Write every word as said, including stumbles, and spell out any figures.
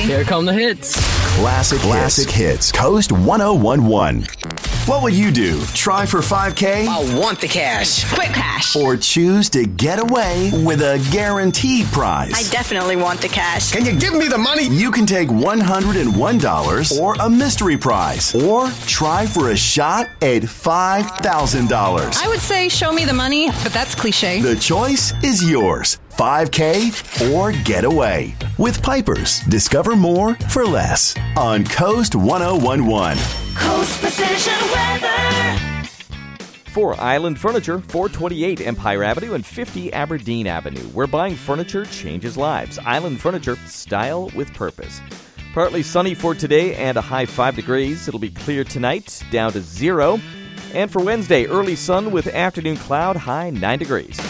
Here come the hits. Classic, Classic hits. Coast one oh one one. What would you do? Try for five K? I want the cash. Quick cash. Or choose to get away with a guaranteed prize? I definitely want the cash. Can you give me the money? You can take one hundred one dollars or a mystery prize. Or try for a shot at five thousand dollars. I would say show me the money, but that's cliche. The choice is yours. five K or get away. With Pipers, discover more for less. On Coast one oh one one. Coast Precision Weather. For Island Furniture, four twenty-eight Empire Avenue and fifty Aberdeen Avenue. Where buying furniture changes lives. Island Furniture, style with purpose. Partly sunny for today and a high five degrees. It'll be clear tonight, down to zero. And for Wednesday, early sun with afternoon cloud, high nine degrees.